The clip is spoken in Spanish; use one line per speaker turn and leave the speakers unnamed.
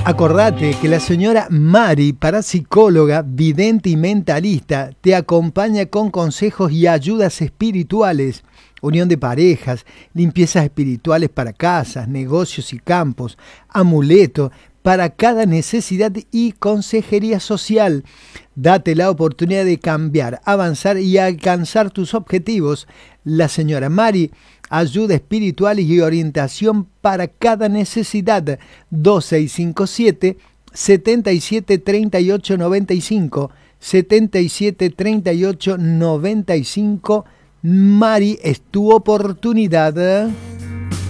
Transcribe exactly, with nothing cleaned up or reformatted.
Acordate que la señora Mari, parapsicóloga, vidente y mentalista, te acompaña con consejos y ayudas espirituales, unión de parejas, limpiezas espirituales para casas, negocios y campos, amuletos para cada necesidad y consejería social. Date la oportunidad de cambiar, avanzar y alcanzar tus objetivos. La señora Mari, ayuda espiritual y orientación para cada necesidad. Dos seis cinco siete, siete siete tres ocho nueve cinco, siete siete tres ocho nueve cinco. Mari, es tu oportunidad.